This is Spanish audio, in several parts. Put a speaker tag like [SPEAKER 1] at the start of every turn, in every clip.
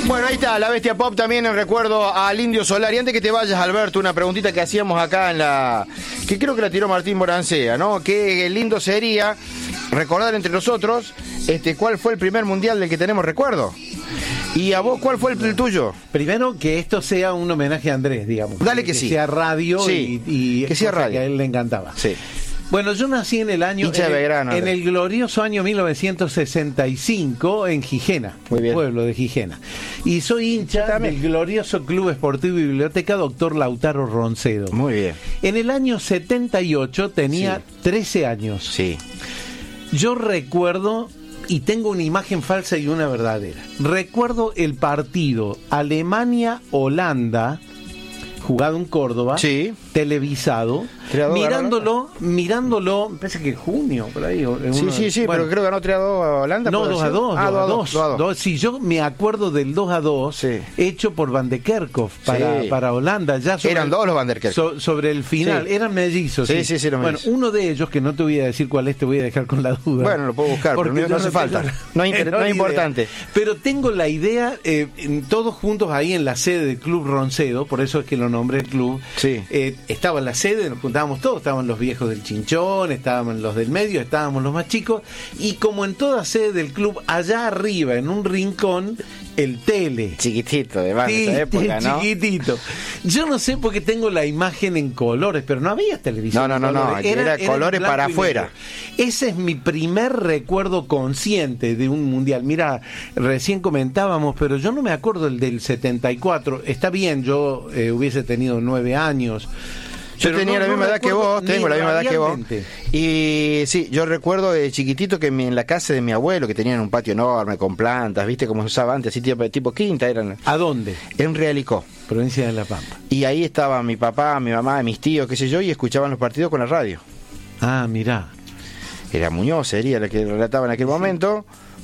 [SPEAKER 1] Bueno, ahí está, la Bestia Pop también en recuerdo al Indio Solari. Antes que te vayas, Alberto, una preguntita que hacíamos acá que creo que la tiró Martín Morancea, ¿no? Qué lindo sería recordar entre nosotros cuál fue el primer mundial del que tenemos recuerdo. ¿Y a vos cuál fue el tuyo?
[SPEAKER 2] Primero, que esto sea un homenaje a Andrés, digamos.
[SPEAKER 1] Dale que sí.
[SPEAKER 2] Que sea radio,
[SPEAKER 1] sí,
[SPEAKER 2] y
[SPEAKER 1] que sea radio.
[SPEAKER 2] Que a él le encantaba.
[SPEAKER 1] Sí.
[SPEAKER 2] Bueno, yo nací en el año en el glorioso año 1965 en Gijena, pueblo de Gijena. Y soy hincha del glorioso Club Esportivo y Biblioteca Doctor Lautaro Roncedo.
[SPEAKER 1] Muy bien.
[SPEAKER 2] En el año 78 tenía 13 años.
[SPEAKER 1] Sí.
[SPEAKER 2] Yo recuerdo, y tengo una imagen falsa y una verdadera. Recuerdo el partido Alemania-Holanda, jugado en Córdoba, televisado, mirándolo, me parece que junio, por ahí.
[SPEAKER 1] Sí, bueno, pero creo que ganó 3-2 a Holanda.
[SPEAKER 2] No, 2-2.
[SPEAKER 1] 2-2.
[SPEAKER 2] Sí, yo me acuerdo del 2-2 hecho por Van de Kerkhoff para Holanda. Ya
[SPEAKER 1] eran dos los Van der Kerkhoff.
[SPEAKER 2] Sobre el final, eran mellizos.
[SPEAKER 1] Sí,
[SPEAKER 2] bueno,
[SPEAKER 1] mellizos.
[SPEAKER 2] Uno de ellos, que no te voy a decir cuál es, te voy a dejar con la duda.
[SPEAKER 1] Bueno, lo puedo buscar, porque no hace falta. No es importante.
[SPEAKER 2] Pero tengo la idea, todos juntos ahí en la sede del Club Roncedo, por eso es que lo nombré el club.
[SPEAKER 1] Sí.
[SPEAKER 2] Estaba en la sede, nos juntábamos todos, estaban los viejos del Chinchón, estaban los del medio, estábamos los más chicos, y como en toda sede del club, allá arriba, en un rincón, el tele.
[SPEAKER 1] Chiquitito, de más esa época, ¿no?
[SPEAKER 2] Chiquitito. Yo no sé por qué tengo la imagen en colores, pero no había televisión.
[SPEAKER 1] No, era colores para afuera.
[SPEAKER 2] Ese es mi primer recuerdo consciente de un mundial. Mira, recién comentábamos, pero yo no me acuerdo el del 74. Está bien, yo hubiese tenido 9 años.
[SPEAKER 1] Yo tenía la misma edad que vos, tengo la misma edad que vos. Y sí, yo recuerdo de chiquitito que en la casa de mi abuelo, que tenían un patio enorme con plantas, ¿viste? Como se usaba antes, así tipo quinta eran.
[SPEAKER 2] ¿A dónde?
[SPEAKER 1] En Realicó,
[SPEAKER 2] provincia de La Pampa.
[SPEAKER 1] Y ahí estaba mi papá, mi mamá, mis tíos, qué sé yo, y escuchaban los partidos con la radio.
[SPEAKER 2] Ah, mirá.
[SPEAKER 1] Era Muñoz, sería la que relataba en aquel momento.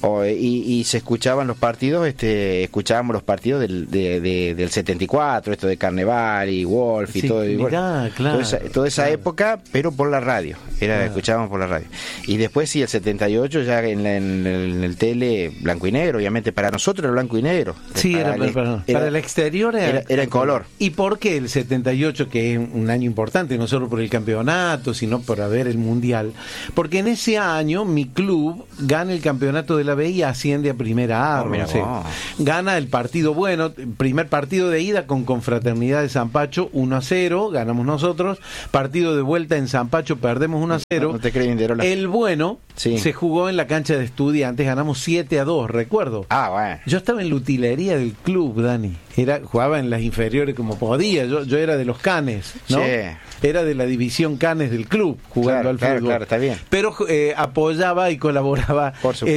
[SPEAKER 1] Y se escuchaban los partidos, escuchábamos los partidos del 74, esto de Carnaval y Wolf y todo,
[SPEAKER 2] mirá, claro,
[SPEAKER 1] toda esa época, pero por la radio, escuchábamos por la radio. Y después sí, el 78 ya en el tele blanco y negro, obviamente para nosotros era blanco y negro.
[SPEAKER 2] Sí, para el exterior era
[SPEAKER 1] en color.
[SPEAKER 2] ¿Y por qué el 78, que es un año importante, no solo por el campeonato, sino por haber el mundial? Porque en ese año mi club gana el campeonato de la B y asciende a primera A. Gana el partido bueno, primer partido de ida con Confraternidad de Zampacho, 1-0, ganamos nosotros. Partido de vuelta en Zampacho, perdemos 1-0.
[SPEAKER 1] No te crees, Inderola.
[SPEAKER 2] El bueno se jugó en la cancha de Estudiantes, ganamos 7-2, recuerdo.
[SPEAKER 1] Bueno.
[SPEAKER 2] Yo estaba en la utilería del club, Dani. Jugaba en las inferiores como podía. Yo era de los canes, ¿no? Sí. Era de la división canes del club, jugando al fútbol.
[SPEAKER 1] Claro, está bien.
[SPEAKER 2] Pero apoyaba y colaboraba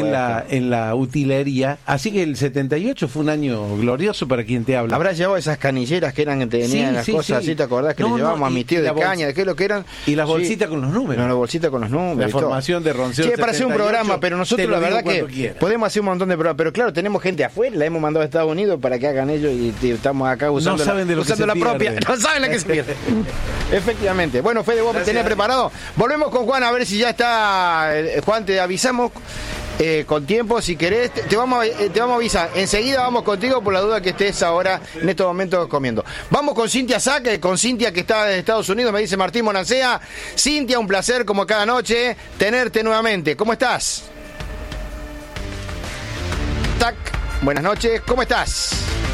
[SPEAKER 2] en la utilería. Así que el 78 fue un año glorioso para quien te habla.
[SPEAKER 1] ¿Habrás llevado esas canilleras que tenían las cosas así, te acordás que le llevábamos a mis tíos de caña, de qué es lo que eran?
[SPEAKER 2] Y las bolsitas con los números.
[SPEAKER 1] La bolsita con los números.
[SPEAKER 2] La formación de Roncero.
[SPEAKER 1] Sí, para hacer un programa, pero nosotros la verdad que podemos hacer un montón de programas. Pero claro, tenemos gente afuera, la hemos mandado a Estados Unidos para que hagan ellos y estamos acá usando la propia. No saben la que se pierde. Efectivamente. Bueno, Fede, vos tenés preparado. Volvemos con Juan a ver si ya está. Juan, te avisamos con tiempo, si querés. Te vamos a avisar. Enseguida vamos contigo por la duda que estés ahora en estos momentos comiendo. Vamos con Cintia Saque, con Cintia que está de Estados Unidos, me dice Martín Morancea. Cintia, un placer como cada noche tenerte nuevamente. ¿Cómo estás? Tac. Buenas noches, ¿cómo estás?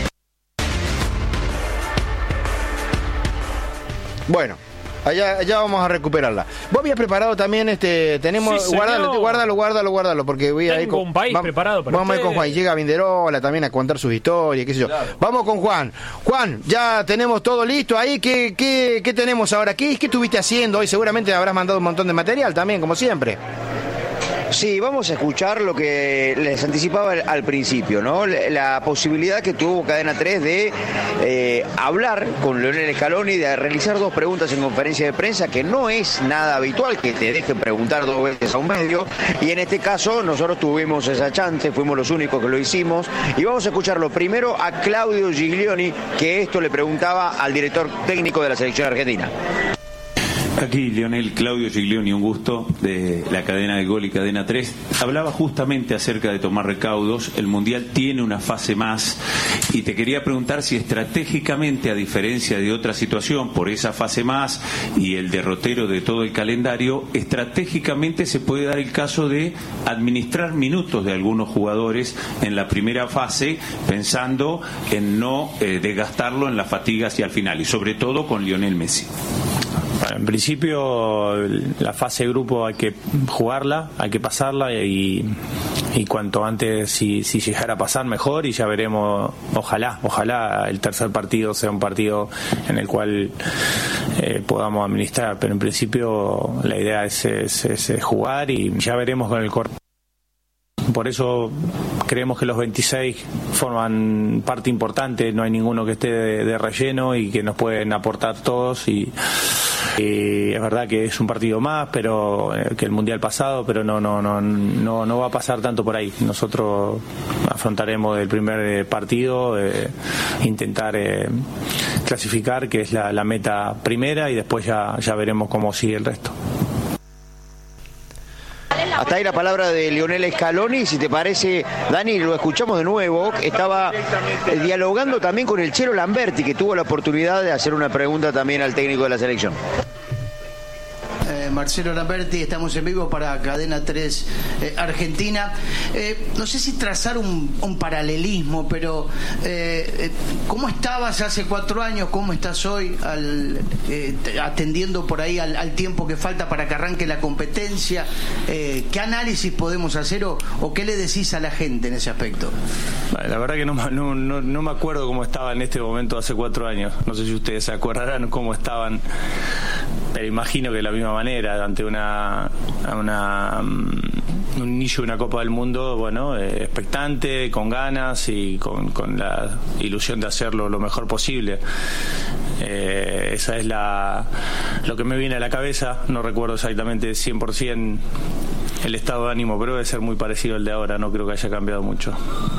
[SPEAKER 1] Bueno, allá vamos a recuperarla. Vos habías preparado también tenemos, sí, guárdalo, porque voy a ir
[SPEAKER 3] con un país preparado para
[SPEAKER 1] vamos a ir con Juan, llega Vinderola también a contar sus historias, qué sé yo. Claro. Vamos con Juan. Juan, ya tenemos todo listo ahí. ¿Qué tenemos ahora? ¿Qué estuviste haciendo hoy? Seguramente habrás mandado un montón de material también, como siempre.
[SPEAKER 4] Sí, vamos a escuchar lo que les anticipaba al principio, ¿no? La posibilidad que tuvo Cadena 3 de hablar con Leonel Scaloni, de realizar 2 preguntas en conferencia de prensa, que no es nada habitual que te dejen preguntar 2 veces a un medio, y en este caso nosotros tuvimos esa chance, fuimos los únicos que lo hicimos, y vamos a escucharlo primero a Claudio Giglioni, que esto le preguntaba al director técnico de la selección argentina.
[SPEAKER 5] Aquí Leonel, Claudio Giglioni, un gusto, de la cadena de Gol y Cadena 3. Hablaba justamente acerca de tomar recaudos. El Mundial tiene una fase más Y te quería preguntar si estratégicamente, a diferencia de otra situación, por esa fase más y el derrotero de todo el calendario, estratégicamente se puede dar el caso de administrar minutos de algunos jugadores en la primera fase, pensando en no desgastarlo en la fatiga hacia el final, y sobre todo con Lionel Messi.
[SPEAKER 3] Bueno, en principio la fase de grupo hay que jugarla, hay que pasarla y cuanto antes si llegara a pasar mejor, y ya veremos, ojalá el tercer partido sea un partido en el cual podamos administrar, pero en principio la idea es jugar y ya veremos con el corte. Por eso creemos que los 26 forman parte importante, no hay ninguno que esté de relleno y que nos pueden aportar todos, y es verdad que es un partido más pero que el mundial pasado, pero no va a pasar tanto por ahí. Nosotros afrontaremos el primer partido, intentar clasificar, que es la meta primera, y después ya veremos cómo sigue el resto.
[SPEAKER 4] Hasta ahí la palabra de Lionel Scaloni. Si te parece, Dani, lo escuchamos de nuevo. Estaba dialogando también con el Chelo Lamberti, que tuvo la oportunidad de hacer una pregunta también al técnico de la selección.
[SPEAKER 6] Marcelo Lamberti, estamos en vivo para Cadena 3 Argentina. No sé si trazar un paralelismo, pero ¿cómo estabas hace 4 años? ¿Cómo estás hoy atendiendo por ahí al tiempo que falta para que arranque la competencia? ¿Qué análisis podemos hacer o qué le decís a la gente en ese aspecto?
[SPEAKER 3] La verdad que no me acuerdo cómo estaba en este momento hace 4 años. No sé si ustedes se acordarán cómo estaban, pero imagino que de la misma manera, ante un inicio de una Copa del Mundo, bueno, expectante, con ganas y con la ilusión de hacerlo lo mejor posible. Esa es lo que me viene a la cabeza. No recuerdo exactamente 100% el estado de ánimo, pero debe ser muy parecido al de ahora. No creo que haya cambiado mucho.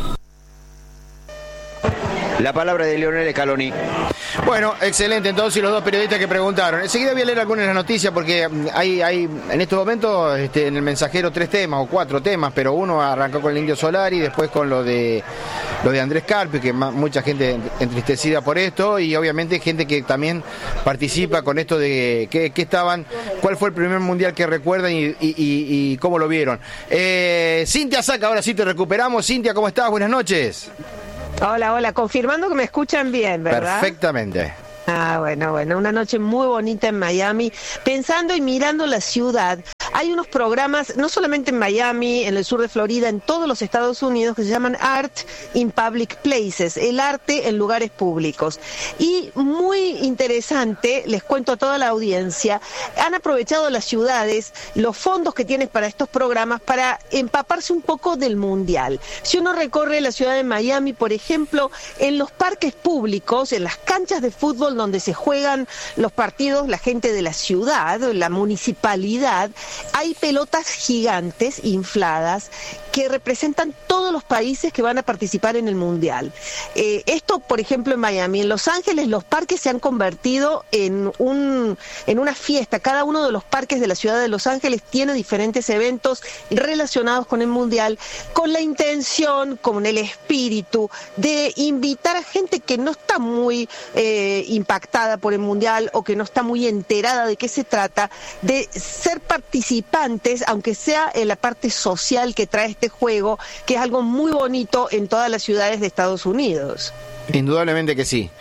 [SPEAKER 4] La palabra de Lionel Scaloni.
[SPEAKER 1] Bueno, excelente. Entonces, los dos periodistas que preguntaron. Enseguida voy a leer algunas de las noticias, porque hay en estos momentos en el mensajero 3 temas o 4 temas, pero uno arrancó con el Indio Solari, después con lo de Andrés Carpio, que mucha gente entristecida por esto, y obviamente gente que también participa con esto de cuál fue el primer mundial que recuerdan y cómo lo vieron. Cintia Saca, ahora sí te recuperamos. Cintia, ¿cómo estás? Buenas noches.
[SPEAKER 7] Hola, confirmando que me escuchan bien, ¿verdad?
[SPEAKER 1] Perfectamente.
[SPEAKER 7] Bueno, una noche muy bonita en Miami. Pensando y mirando la ciudad, hay unos programas, no solamente en Miami, en el sur de Florida, en todos los Estados Unidos, que se llaman Art in Public Places, el arte en lugares públicos. Y muy interesante, les cuento a toda la audiencia, han aprovechado las ciudades, los fondos que tienen para estos programas, para empaparse un poco del mundial. Si uno recorre la ciudad de Miami, por ejemplo, en los parques públicos, en las canchas de fútbol donde se juegan los partidos, la gente de la ciudad, la municipalidad, hay pelotas gigantes infladas que representan todos los países que van a participar en el Mundial. Esto, por ejemplo, en Miami. En Los Ángeles, los parques se han convertido en una fiesta. Cada uno de los parques de la ciudad de Los Ángeles tiene diferentes eventos relacionados con el Mundial, con la intención, con el espíritu de invitar a gente que no está muy impactada por el Mundial o que no está muy enterada de qué se trata, de ser participantes, aunque sea en la parte social que trae este juego, que es algo muy bonito en todas las ciudades de Estados Unidos.
[SPEAKER 1] Indudablemente que sí,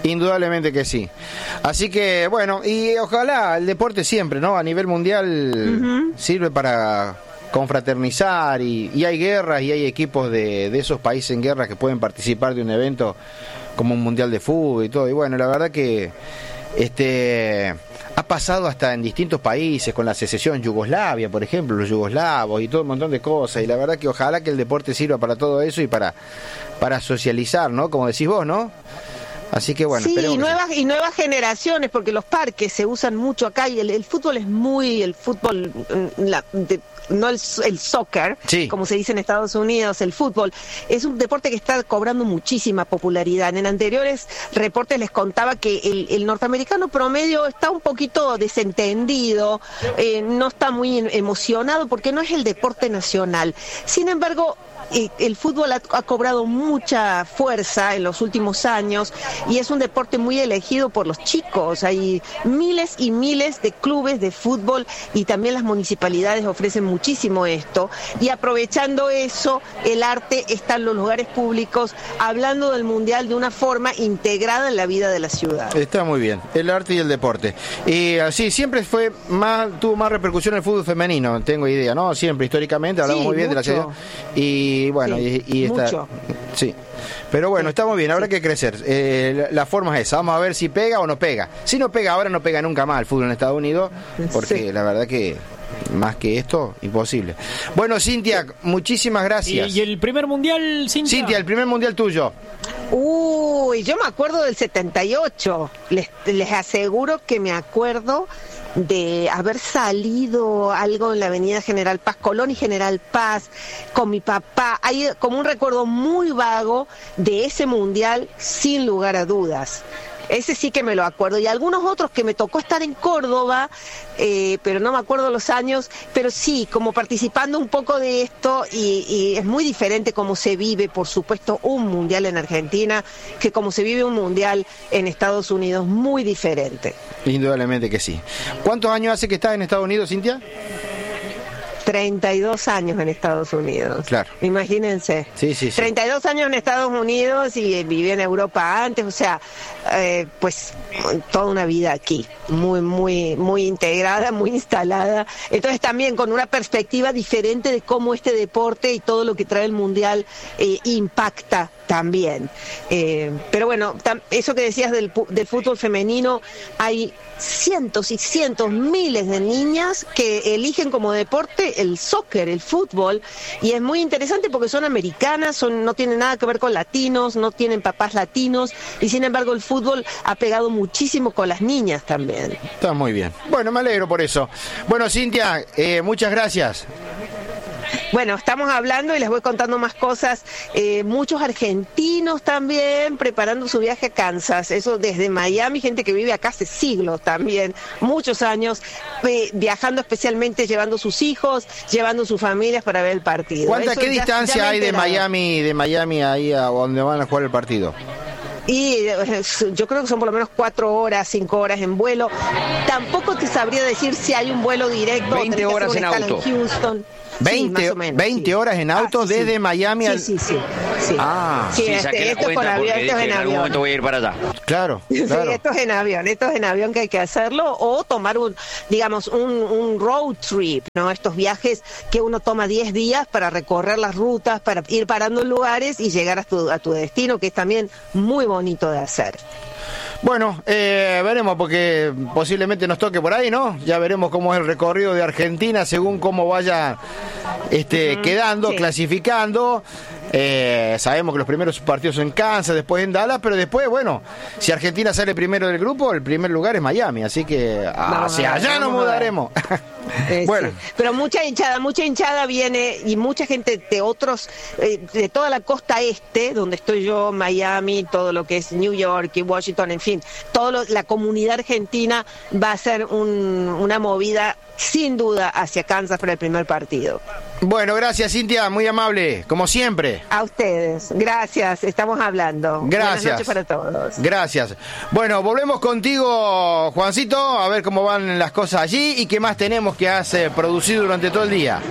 [SPEAKER 1] así que bueno, y ojalá el deporte siempre, ¿no? A nivel mundial sirve para confraternizar, y hay guerras y hay equipos de esos países en guerra que pueden participar de un evento como un mundial de fútbol y todo, y bueno, la verdad que ha pasado hasta en distintos países, con la secesión Yugoslavia, por ejemplo, los yugoslavos y todo un montón de cosas, y la verdad que ojalá que el deporte sirva para todo eso y para socializar, ¿no? Como decís vos, ¿no? Así que bueno,
[SPEAKER 7] sí, y nuevas generaciones, porque los parques se usan mucho acá, y el fútbol es muy, soccer, como se dice en Estados Unidos, el fútbol, es un deporte que está cobrando muchísima popularidad. En anteriores reportes les contaba que el norteamericano promedio está un poquito desentendido, no está muy emocionado porque no es el deporte nacional. Sin embargo, el fútbol ha cobrado mucha fuerza en los últimos años y es un deporte muy elegido por los chicos. Hay miles y miles de clubes de fútbol y también las municipalidades ofrecen muchísimo esto. Y aprovechando eso, el arte está en los lugares públicos, hablando del mundial de una forma integrada en la vida de la ciudad.
[SPEAKER 1] Está muy bien, el arte y el deporte. Y así siempre tuvo más repercusión el fútbol femenino, tengo idea, ¿no? Siempre, históricamente, hablamos muy bien de la ciudad. Y bueno, y está. Mucho. Sí. Pero bueno, está muy bien, habrá que crecer. La forma es esa, vamos a ver si pega o no pega. Si no pega ahora, no pega nunca más el fútbol en Estados Unidos, porque la verdad que más que esto, imposible. Bueno, Cintia, muchísimas gracias.
[SPEAKER 8] ¿Y el primer mundial, Cintia?
[SPEAKER 1] Cintia, el primer mundial tuyo.
[SPEAKER 7] Uy, yo me acuerdo del 78. Les aseguro que me acuerdo de haber salido algo en la avenida General Paz, Colón y General Paz, con mi papá. Hay como un recuerdo muy vago de ese mundial, sin lugar a dudas. Ese sí que me lo acuerdo. Y algunos otros que me tocó estar en Córdoba, pero no me acuerdo los años, pero sí, como participando un poco de esto, y es muy diferente cómo se vive, por supuesto, un mundial en Argentina, que como se vive un mundial en Estados Unidos, muy diferente.
[SPEAKER 1] Indudablemente que sí. ¿Cuántos años hace que estás en Estados Unidos, Cintia?
[SPEAKER 7] 32 años en Estados Unidos.
[SPEAKER 1] Claro.
[SPEAKER 7] Imagínense.
[SPEAKER 1] Sí.
[SPEAKER 7] 32 años en Estados Unidos y viví en Europa antes, o sea, pues toda una vida aquí, muy integrada, muy instalada. Entonces también con una perspectiva diferente de cómo este deporte y todo lo que trae el mundial impacta también. Pero bueno, eso que decías del fútbol femenino, hay cientos y cientos, miles de niñas que eligen como deporte el soccer, el fútbol, y es muy interesante porque son americanas, no tienen nada que ver con latinos, no tienen papás latinos, y sin embargo el fútbol ha pegado muchísimo con las niñas también.
[SPEAKER 1] Está muy bien. Bueno, me alegro por eso. Bueno, Cintia, muchas gracias.
[SPEAKER 7] Bueno, estamos hablando y les voy contando más cosas. Muchos argentinos también preparando su viaje a Kansas. Eso desde Miami, gente que vive acá hace siglos también, muchos años, viajando especialmente, llevando sus hijos, llevando sus familias para ver el partido.
[SPEAKER 1] ¿Qué distancia hay de Miami ahí a donde van a jugar el partido?
[SPEAKER 7] Y yo creo que son por lo menos 4 horas, 5 horas en vuelo. Tampoco te sabría decir si hay un vuelo directo.
[SPEAKER 4] 20 horas en auto.
[SPEAKER 7] En Houston.
[SPEAKER 1] 20 horas en auto desde Miami al...
[SPEAKER 7] Sí.
[SPEAKER 4] Ah, sí, saqué la cuenta porque dije, en algún momento voy a ir para allá.
[SPEAKER 1] Claro.
[SPEAKER 7] Sí, esto es en avión que hay que hacerlo, o tomar un road trip, ¿no? Estos viajes que uno toma 10 días para recorrer las rutas, para ir parando en lugares y llegar a tu destino, que es también muy bonito de hacer.
[SPEAKER 1] Bueno, veremos porque posiblemente nos toque por ahí, ¿no? Ya veremos cómo es el recorrido de Argentina según cómo vaya quedando, clasificando. Sabemos que los primeros partidos son en Kansas, después en Dallas, pero después, bueno, si Argentina sale primero del grupo, el primer lugar es Miami, así que hacia allá nos mudaremos. Bueno.
[SPEAKER 7] Sí. Pero mucha hinchada viene, y mucha gente de otros, de toda la costa este, donde estoy yo, Miami, todo lo que es New York y Washington, en fin, la comunidad argentina va a ser una movida sin duda hacia Kansas para el primer partido.
[SPEAKER 1] Bueno, gracias, Cintia, muy amable, como siempre.
[SPEAKER 7] A ustedes, gracias, estamos hablando.
[SPEAKER 1] Gracias.
[SPEAKER 7] Buenas noches para todos.
[SPEAKER 1] Gracias. Bueno, volvemos contigo, Juancito, a ver cómo van las cosas allí y qué más tenemos que has producido durante todo el día.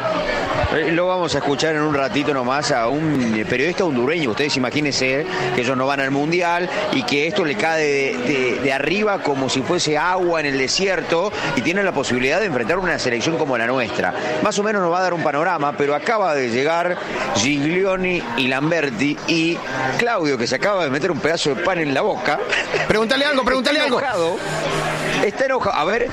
[SPEAKER 4] Lo vamos a escuchar en un ratito nomás a un periodista hondureño. Ustedes imagínense que ellos no van al mundial y que esto le cae de arriba como si fuese agua en el desierto y tienen la posibilidad de enfrentar una selección como la nuestra. Más o menos nos va a dar un panorama, pero acaba de llegar Giglioni y Lamberti y Claudio, que se acaba de meter un pedazo de pan en la boca.
[SPEAKER 1] Pregúntale algo.
[SPEAKER 4] Está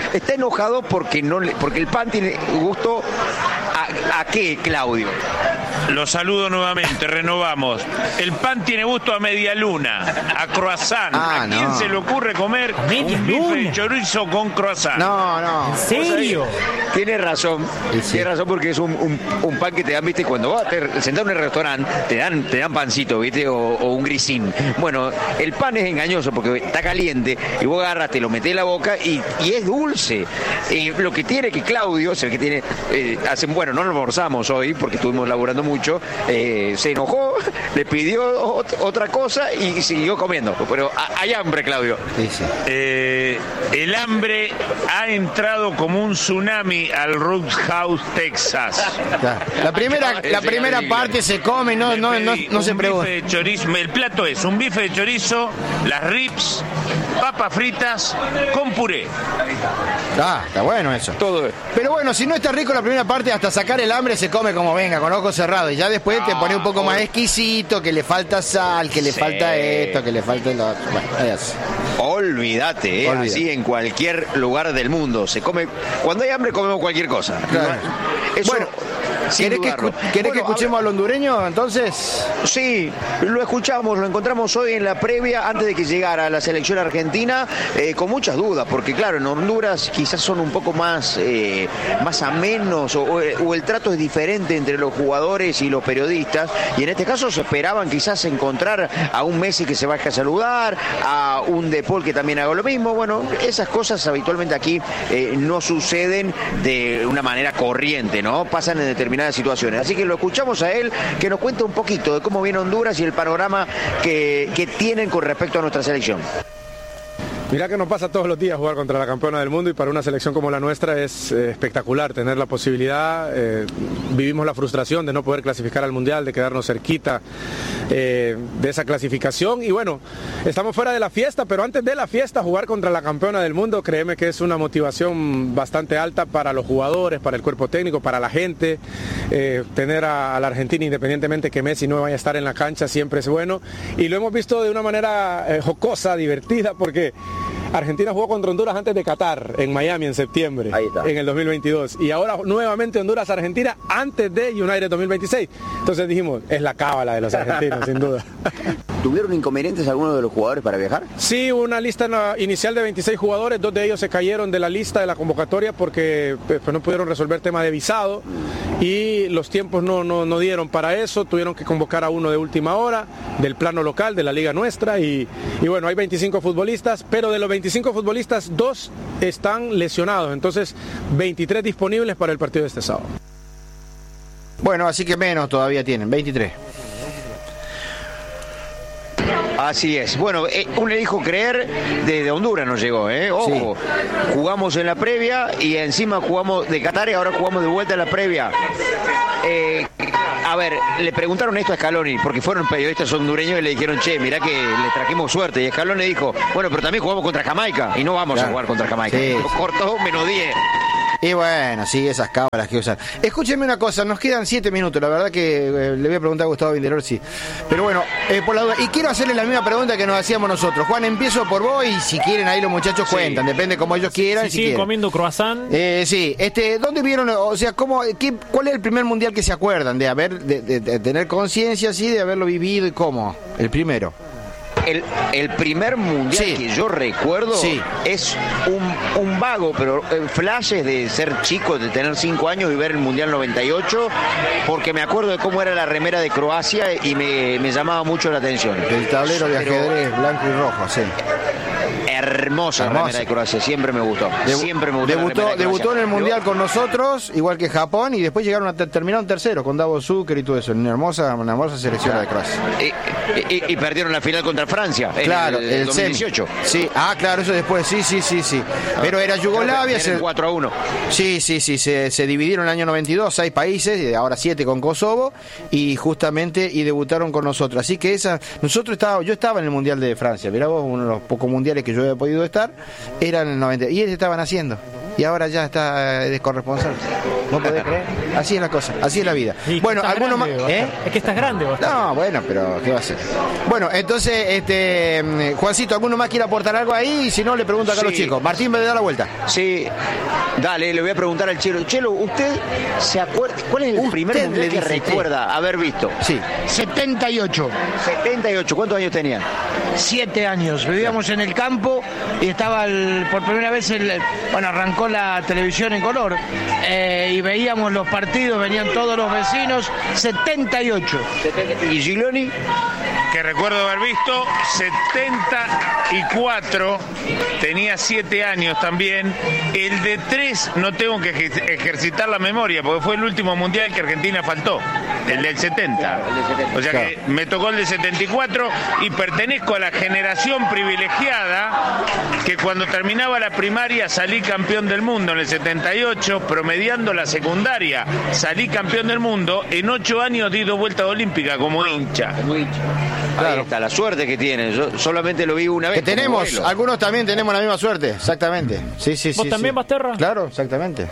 [SPEAKER 4] enojado porque el pan tiene gusto ¿a qué, Claudio?
[SPEAKER 8] Lo saludo nuevamente, renovamos. El pan tiene gusto a media luna, a croissant. ¿A quién se le ocurre comer un bife de chorizo con croissant?
[SPEAKER 1] No.
[SPEAKER 7] ¿En serio?
[SPEAKER 4] Tienes razón, tienes razón, porque es un pan que te dan, viste, cuando vas a sentar en un restaurante, te dan pancito, viste, o un grisín. Bueno, el pan es engañoso porque está caliente y vos agarras, te lo metés en la boca y es dulce. Lo que tiene que Claudio, se ve que tiene, bueno, no almorzamos hoy porque estuvimos laburando mucho, se enojó, le pidió otra cosa y siguió comiendo. Pero hay hambre, Claudio.
[SPEAKER 1] Sí.
[SPEAKER 8] El hambre ha entrado como un tsunami al Root House, Texas.
[SPEAKER 1] La primera parte se come, no se pregunta.
[SPEAKER 8] El plato es un bife de chorizo, las ribs, papas fritas con puré.
[SPEAKER 1] Está bueno eso.
[SPEAKER 4] Todo.
[SPEAKER 1] Pero bueno, si no está rico la primera parte, hasta sacar el hambre se come como venga, con ojos cerrados. Y ya después te pone un poco más exquisito, que le falta sal, que le falta esto, que le falta lo otro. Bueno, eso.
[SPEAKER 4] Olvídate, así en cualquier lugar del mundo. Se come, cuando hay hambre comemos cualquier cosa.
[SPEAKER 1] Claro.
[SPEAKER 4] Eso,
[SPEAKER 1] bueno, ¿querés que escuchemos al hondureño entonces?
[SPEAKER 4] Sí, lo escuchamos, lo encontramos hoy en la previa antes de que llegara a la selección argentina, con muchas dudas, porque claro, en Honduras quizás son un poco más amenos o el trato es diferente entre los jugadores y los periodistas, y en este caso se esperaban quizás encontrar a un Messi que se baje a saludar, a un De Paul que también haga lo mismo. Bueno, esas cosas habitualmente aquí no suceden de una manera corriente, ¿no? Pasan en determinadas situaciones. Así que lo escuchamos a él, que nos cuenta un poquito de cómo viene Honduras y el panorama que tienen con respecto a nuestra selección.
[SPEAKER 9] Mirá que nos pasa todos los días jugar contra la campeona del mundo, y para una selección como la nuestra es espectacular tener la posibilidad. Vivimos la frustración de no poder clasificar al Mundial, de quedarnos cerquita de esa clasificación, y bueno, estamos fuera de la fiesta, pero antes de la fiesta jugar contra la campeona del mundo, créeme que es una motivación bastante alta para los jugadores, para el cuerpo técnico, para la gente. Tener a la Argentina, independientemente que Messi no vaya a estar en la cancha, siempre es bueno, y lo hemos visto de una manera jocosa, divertida, porque Argentina jugó contra Honduras antes de Qatar, en Miami, en septiembre, en el 2022. Y ahora nuevamente Honduras-Argentina antes de United 2026. Entonces dijimos, es la cábala de los argentinos, sin duda.
[SPEAKER 4] ¿Tuvieron inconvenientes algunos de los jugadores para viajar?
[SPEAKER 9] Sí, una lista inicial de 26 jugadores, 2 de ellos se cayeron de la lista de la convocatoria porque pues, no pudieron resolver tema de visado y los tiempos no dieron para eso. Tuvieron que convocar a uno de última hora, del plano local, de la liga nuestra, y bueno, hay 25 futbolistas, pero de los 25 futbolistas, 2 están lesionados, entonces 23 disponibles para el partido de este sábado.
[SPEAKER 1] Bueno, así que menos todavía tienen, 23.
[SPEAKER 4] Así es. Bueno, un elijo creer de Honduras nos llegó, Ojo, sí. Jugamos en la previa y encima jugamos de Qatar y ahora jugamos de vuelta en la previa. A ver, le preguntaron esto a Scaloni, porque fueron periodistas hondureños y le dijeron, che, mirá que le trajimos suerte. Y Scaloni dijo, bueno, pero también jugamos contra Jamaica y no vamos a jugar contra Jamaica. Sí. Cortó menos 10.
[SPEAKER 1] Y bueno, sí, esas cámaras que usan. Escúcheme una cosa, nos quedan 7 minutos, la verdad que le voy a preguntar a Gustavo Vindelor, sí. Pero bueno, por la duda, y quiero hacerle la misma pregunta que nos hacíamos nosotros. Juan, empiezo por vos y si quieren ahí los muchachos cuentan, depende como ellos quieran.
[SPEAKER 10] Si siguen comiendo croissant.
[SPEAKER 1] Sí, ¿dónde vieron, o sea, cuál es el primer mundial que se acuerdan de tener conciencia así, de haberlo vivido y cómo? El primero.
[SPEAKER 4] El primer mundial que yo recuerdo es un vago, pero flashes de ser chico, de tener 5 años y ver el mundial 98, porque me acuerdo de cómo era la remera de Croacia y me llamaba mucho la atención.
[SPEAKER 1] El tablero de ajedrez blanco y rojo, sí.
[SPEAKER 4] Hermosa remera de Croacia, siempre me gustó.
[SPEAKER 1] Debutó en el mundial con nosotros, igual que Japón, y después terminaron terceros con Davor Zucker y todo eso. Una hermosa selección de Croacia.
[SPEAKER 4] Y perdieron la final contra Francia,
[SPEAKER 1] claro,
[SPEAKER 4] el 2018.
[SPEAKER 1] Sí, claro, eso después, sí. Pero era Yugoslavia.
[SPEAKER 4] 4-1.
[SPEAKER 1] Sí, se dividieron en el año 92, 6 países, ahora 7 con Kosovo, y debutaron con nosotros. Así que yo estaba en el mundial de Francia, mirá vos, uno de los pocos mundiales que yo había podido estar, eran en el 90, y ellos estaban haciendo. y ahora ya está de corresponsal. ¿No podés creer? Así es la cosa, así es la vida. Bueno, alguno más.
[SPEAKER 10] Es que estás grande vos.
[SPEAKER 1] No, bueno, pero ¿qué va a hacer? Bueno, entonces, Juancito, ¿alguno más quiere aportar algo ahí? Y si no, le pregunto acá a los chicos. Martín, me da la vuelta.
[SPEAKER 4] Sí, dale, le voy a preguntar al Chelo. Chelo, ¿usted se acuerda? ¿Cuál es el primer mundial que recuerda haber visto?
[SPEAKER 6] Sí. 78.
[SPEAKER 4] 78, ¿cuántos años tenía?
[SPEAKER 6] 7 años. Vivíamos en el campo y estaba por primera vez arrancó la televisión en color y veíamos los partidos, venían todos los vecinos. 78.
[SPEAKER 4] ¿Y Giglioni?
[SPEAKER 8] Que recuerdo haber visto 74, tenía 7 años también. El de 3 no tengo que ejercitar la memoria porque fue el último mundial que Argentina faltó, el del 70. O sea que me tocó el de 74 y pertenezco a la generación privilegiada que cuando terminaba la primaria salí campeón del mundo en el 78, promediando la secundaria salí campeón del mundo, en 8 años di 2 vueltas olímpicas como hincha.
[SPEAKER 4] Claro. Ahí está la suerte que tienen. Yo solamente lo vi una vez.
[SPEAKER 1] Que tenemos, algunos también tenemos la misma suerte, exactamente. Sí.
[SPEAKER 10] ¿Vos también, Basterra?
[SPEAKER 1] Claro, exactamente.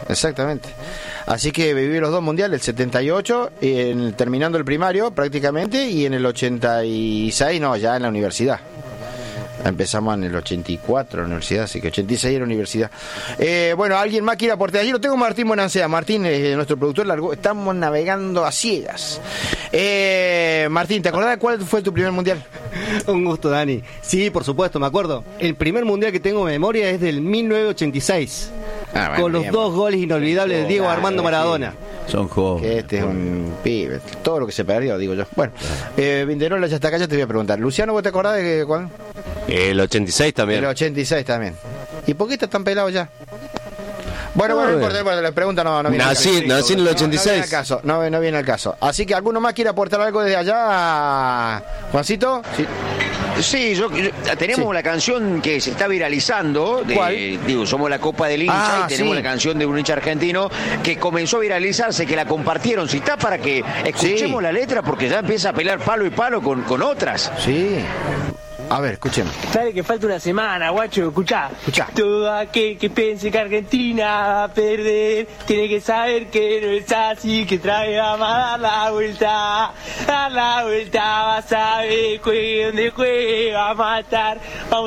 [SPEAKER 1] Así que viví los 2 mundiales, el 78, terminando el primario prácticamente, y en el 86, ya en la universidad. Empezamos en el 84 en la universidad, así que 86 en la universidad. Bueno, ¿alguien más quiere aportar? Allí lo tengo Martín Bonancea. Martín, nuestro productor, estamos navegando a ciegas. Martín, ¿te acordás de cuál fue tu primer mundial?
[SPEAKER 11] Un gusto, Dani. Sí, por supuesto, me acuerdo. El primer mundial que tengo en memoria es del 1986. Con los 2 goles inolvidables de Diego Armando Maradona.
[SPEAKER 1] Son jóvenes. Este es un pibe. Todo lo que se perdió, digo yo. Bueno, Vinderola ya está acá, ya te voy a preguntar. Luciano, ¿vos te acordás de cuándo?
[SPEAKER 12] El 86 también.
[SPEAKER 1] El 86 también. ¿Y por qué estás tan pelado ya? Bueno, no importa, la pregunta no viene.
[SPEAKER 12] Nací en el 86.
[SPEAKER 1] No viene al caso. Así que, ¿alguno más quiere aportar algo desde allá? ¿Juancito?
[SPEAKER 4] Sí, tenemos la canción que se está viralizando. Somos la Copa del Hincha y tenemos la canción de un hincha argentino que comenzó a viralizarse, que la compartieron. Si está para que escuchemos la letra, porque ya empieza a pelear palo y palo con otras.
[SPEAKER 1] Sí. A ver, escuchemos.
[SPEAKER 13] Sabe que falta una semana, guacho, escuchá. Todo aquel que piense que Argentina va a perder, tiene que saber que no es así, que trae a dar la vuelta, vas a ver, juegue donde juegue, va a matar. Vamos